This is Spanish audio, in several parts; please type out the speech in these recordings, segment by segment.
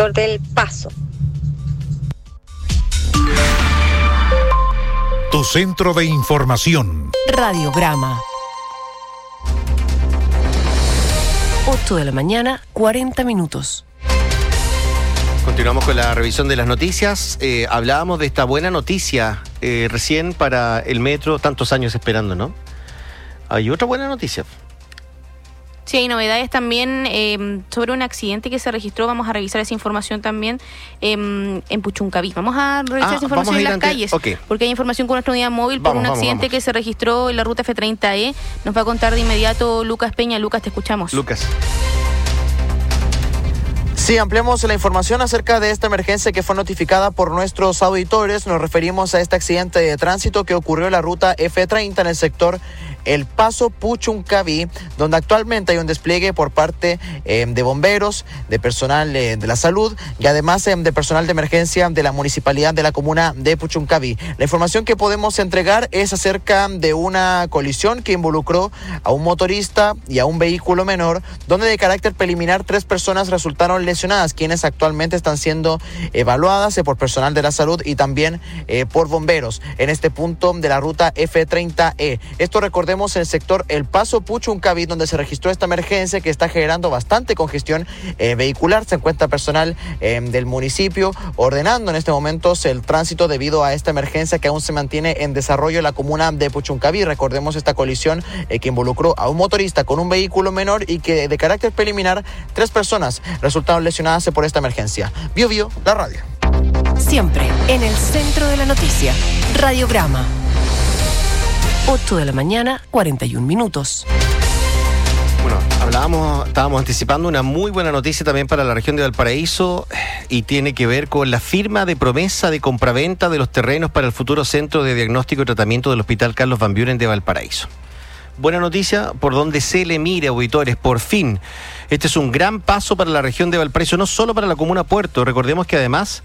sector del Paso. Tu centro de información. Radiograma. 8 de la mañana, 40 minutos. Continuamos con la revisión de las noticias. Hablábamos de esta buena noticia recién para el metro, tantos años esperando, ¿no? Hay otra buena noticia. Sí, hay novedades también sobre un accidente que se registró. Vamos a revisar esa información también en Puchuncaví. Vamos a revisar esa información en las calles, porque hay información con nuestra unidad móvil por un accidente que se registró en la ruta F30E. Nos va a contar de inmediato Lucas Peña. Lucas, te escuchamos. Lucas. Sí, ampliamos la información acerca de esta emergencia que fue notificada por nuestros auditores. Nos referimos a este accidente de tránsito que ocurrió en la ruta F30 en el sector El Paso Puchuncaví, donde actualmente hay un despliegue por parte de bomberos, de personal de la salud y además de personal de emergencia de la municipalidad de la comuna de Puchuncaví. La información que podemos entregar es acerca de una colisión que involucró a un motorista y a un vehículo menor, donde de carácter preliminar 3 personas resultaron lesionadas, quienes actualmente están siendo evaluadas por personal de la salud y también por bomberos en este punto de la ruta F30E. Esto recordemos en el sector El Paso Puchuncaví, donde se registró esta emergencia que está generando bastante congestión vehicular. Se encuentra personal del municipio ordenando en este momento el tránsito debido a esta emergencia que aún se mantiene en desarrollo en la comuna de Puchuncaví. Recordemos esta colisión que involucró a un motorista con un vehículo menor y que de carácter preliminar 3 personas resultaron lesionadas por esta emergencia. Bio Bio, la radio. Siempre en el centro de la noticia. Radiograma. 8 de la mañana, 41 minutos. Bueno, estábamos anticipando una muy buena noticia también para la región de Valparaíso y tiene que ver con la firma de promesa de compraventa de los terrenos para el futuro centro de diagnóstico y tratamiento del Hospital Carlos Van Buren de Valparaíso. Buena noticia por donde se le mire, auditores, por fin. Este es un gran paso para la región de Valparaíso, no solo para la comuna Puerto. Recordemos que además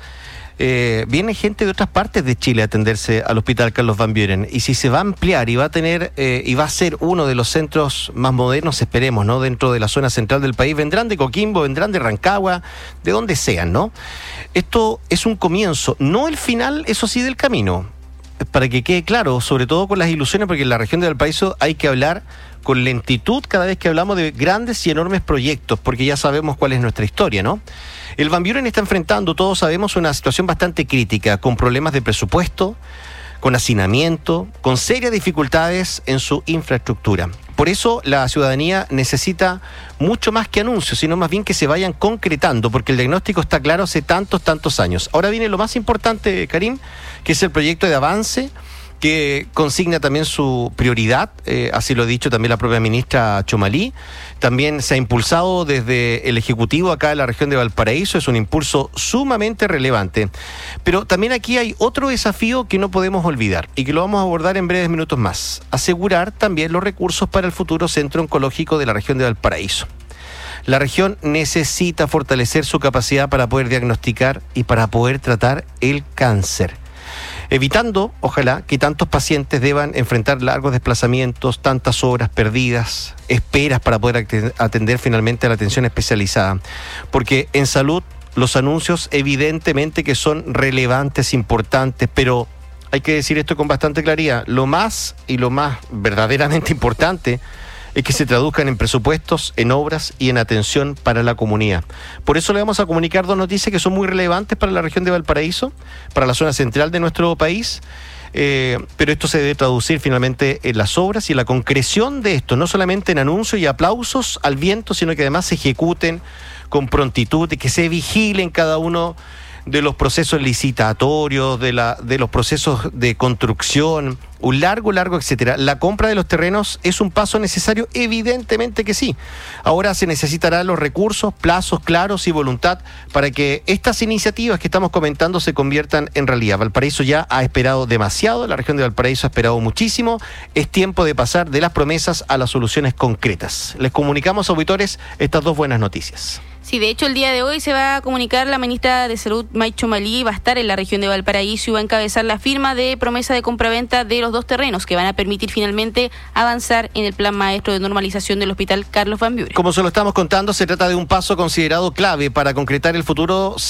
viene gente de otras partes de Chile a atenderse al Hospital Carlos Van Buren, y si se va a ampliar y va a tener y va a ser uno de los centros más modernos, esperemos, ¿no?, dentro de la zona central del país, vendrán de Coquimbo, vendrán de Rancagua, de donde sean, ¿no? Esto es un comienzo, no el final, eso sí, del camino, para que quede claro, sobre todo con las ilusiones, porque en la región de Valparaíso hay que hablar con lentitud cada vez que hablamos de grandes y enormes proyectos, porque ya sabemos cuál es nuestra historia, ¿no? El Van Buren está enfrentando, todos sabemos, una situación bastante crítica, con problemas de presupuesto, con hacinamiento, con serias dificultades en su infraestructura. Por eso la ciudadanía necesita mucho más que anuncios, sino más bien que se vayan concretando, porque el diagnóstico está claro hace tantos años. Ahora viene lo más importante, Karim, que es el proyecto de avance, que consigna también su prioridad, así lo ha dicho también la propia ministra Chomalí. También se ha impulsado desde el Ejecutivo acá en la región de Valparaíso, es un impulso sumamente relevante. Pero también aquí hay otro desafío que no podemos olvidar y que lo vamos a abordar en breves minutos más: asegurar también los recursos para el futuro centro oncológico de la región de Valparaíso. La región necesita fortalecer su capacidad para poder diagnosticar y para poder tratar el cáncer, evitando, ojalá, que tantos pacientes deban enfrentar largos desplazamientos, tantas horas perdidas, esperas para poder atender finalmente a la atención especializada. Porque en salud los anuncios evidentemente que son relevantes, importantes, pero hay que decir esto con bastante claridad: lo más verdaderamente importante es que se traduzcan en presupuestos, en obras y en atención para la comunidad. Por eso le vamos a comunicar 2 noticias que son muy relevantes para la región de Valparaíso, para la zona central de nuestro país, pero esto se debe traducir finalmente en las obras y en la concreción de esto, no solamente en anuncios y aplausos al viento, sino que además se ejecuten con prontitud y que se vigilen cada uno de los procesos licitatorios, de los procesos de construcción, un largo, etcétera. La compra de los terrenos es un paso necesario, evidentemente que sí. Ahora se necesitarán los recursos, plazos claros y voluntad para que estas iniciativas que estamos comentando se conviertan en realidad. Valparaíso ya ha esperado demasiado, la región de Valparaíso ha esperado muchísimo. Es tiempo de pasar de las promesas a las soluciones concretas. Les comunicamos, auditores, estas 2 buenas noticias. Sí, de hecho el día de hoy se va a comunicar la ministra de Salud, May Chomalí, va a estar en la región de Valparaíso y va a encabezar la firma de promesa de compraventa de los 2 terrenos que van a permitir finalmente avanzar en el plan maestro de normalización del Hospital Carlos Van Buren. Como se lo estamos contando, se trata de un paso considerado clave para concretar el futuro